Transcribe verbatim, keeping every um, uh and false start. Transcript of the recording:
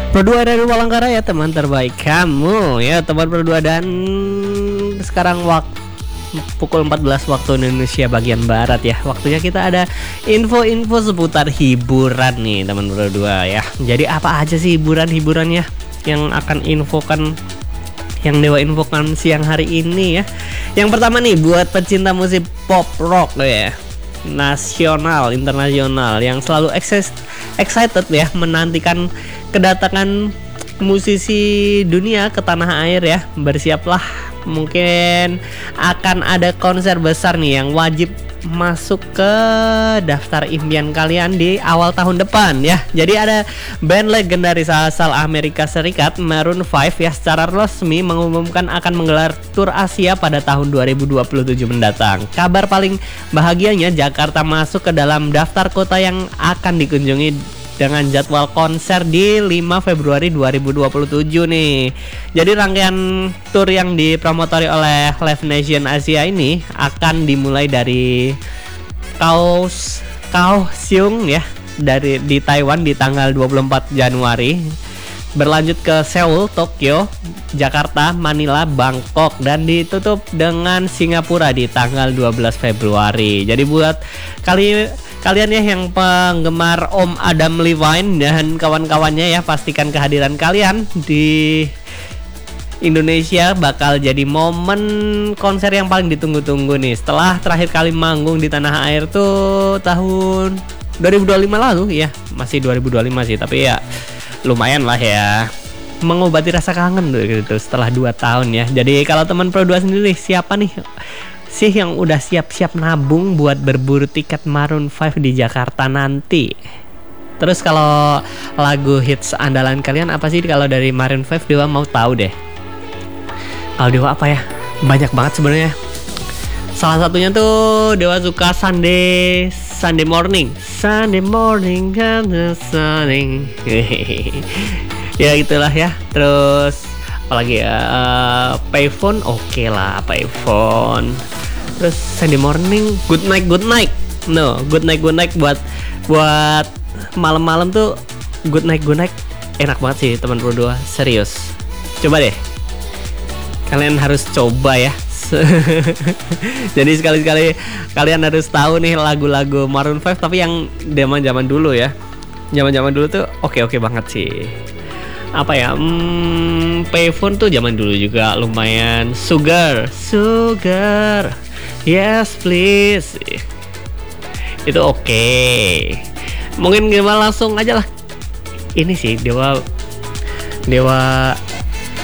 Pro dua dari Palangkaraya ya, teman terbaik kamu ya teman Pro dua. Dan sekarang waktu pukul empat belas waktu Indonesia bagian barat ya. Waktunya kita ada info-info seputar hiburan nih teman Pro dua ya. Jadi apa aja sih hiburan-hiburannya yang akan infokan, yang Dewa infokan siang hari ini ya. Yang pertama nih buat pecinta musik pop rock ya, nasional, internasional, yang selalu excited ya menantikan kedatangan musisi dunia ke tanah air ya. Bersiaplah, mungkin akan ada konser besar nih yang wajib masuk ke daftar impian kalian di awal tahun depan ya. Jadi ada band legendaris asal Amerika Serikat, Maroon lima ya, secara resmi mengumumkan akan menggelar tur Asia pada tahun dua ribu dua puluh tujuh mendatang. Kabar paling bahagianya, Jakarta masuk ke dalam daftar kota yang akan dikunjungi dengan jadwal konser di lima Februari dua ribu dua puluh tujuh nih. Jadi rangkaian tur yang dipromotori oleh Live Nation Asia ini akan dimulai dari Kaos Kaohsiung ya, dari di Taiwan di tanggal dua puluh empat Januari, berlanjut ke Seoul, Tokyo, Jakarta, Manila, Bangkok, dan ditutup dengan Singapura di tanggal dua belas Februari. Jadi buat kali kalian ya yang penggemar Om Adam Levine dan kawan-kawannya ya, pastikan kehadiran kalian di Indonesia bakal jadi momen konser yang paling ditunggu-tunggu nih. Setelah terakhir kali manggung di tanah air tuh tahun dua ribu dua puluh lima lalu ya, masih dua ribu dua puluh lima sih, tapi ya lumayan lah ya, mengobati rasa kangen tuh gitu setelah dua tahun ya. Jadi kalau teman Pro dua sendiri, siapa nih sih yang udah siap-siap nabung buat berburu tiket Maroon lima di Jakarta nanti? Terus kalau lagu hits andalan kalian apa sih kalau dari Maroon lima? Dewa mau tahu deh. Kalau Dewa apa ya? Banyak banget sebenarnya. Salah satunya tuh Dewa suka Sunday Sunday Morning. Sunday Morning and the sunning. Ya itulah ya. Terus apalagi ya, uh, Payphone oke okay lah, Payphone. Terus Sunday Morning, Good Night Good Night. No, Good Night Good Night buat buat malam-malam tuh, Good Night Good Night enak banget sih teman Pro dua, serius. Coba deh. Kalian harus coba ya. Jadi sekali-sekali kalian harus tahu nih lagu-lagu Maroon lima, tapi yang zaman-zaman dulu ya. Zaman-zaman dulu tuh oke-oke banget sih. Apa ya, hmm, Payphone tuh zaman dulu juga lumayan. Sugar, Sugar, yes please, itu oke okay. Mungkin gimana, langsung aja lah. Ini sih Dewa Dewa